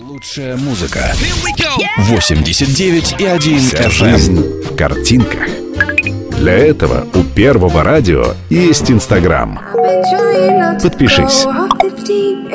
Лучшая музыка. 89,1 FM. Жизнь в картинках. Для этого у Первого радио есть Инстаграм. Подпишись.